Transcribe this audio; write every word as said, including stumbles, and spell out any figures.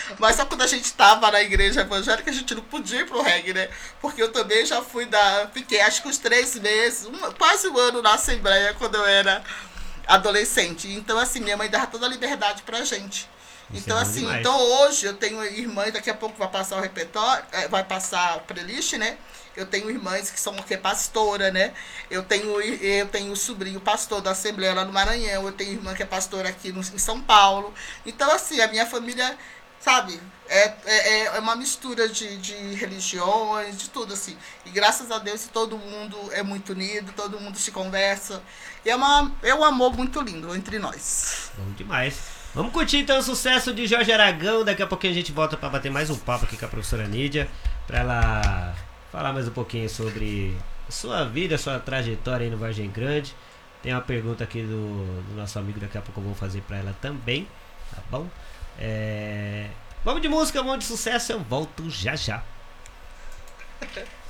Mas só quando a gente tava na igreja evangélica, a gente não podia ir pro reggae, né? Porque eu também já fui da... Fiquei acho que uns três meses, um, quase um ano na Assembleia, quando eu era adolescente. Então, assim, minha mãe dava toda a liberdade pra gente. Isso é Então, bom assim, demais. então hoje eu tenho irmãs, daqui a pouco vai passar o repertório, eh, vai passar a playlist, né? Eu tenho irmãs que são que é pastora, né? Eu tenho, eu tenho um sobrinho pastor da Assembleia lá no Maranhão, eu tenho irmã que é pastora aqui no, em São Paulo. Então, assim, a minha família, sabe, é, é, é uma mistura de, de religiões, de tudo, assim. E graças a Deus todo mundo é muito unido, todo mundo se conversa. E é, uma, é um amor muito lindo entre nós. Bom demais. Vamos curtir então o sucesso de Jorge Aragão. Daqui a pouquinho a gente volta para bater mais um papo aqui com a professora Nídia, para ela falar mais um pouquinho sobre sua vida, sua trajetória aí no Vargem Grande. Tem uma pergunta aqui do, do nosso amigo, daqui a pouco eu vou fazer para ela também, tá bom? É... Vamos de música, vamos de sucesso, eu volto já já.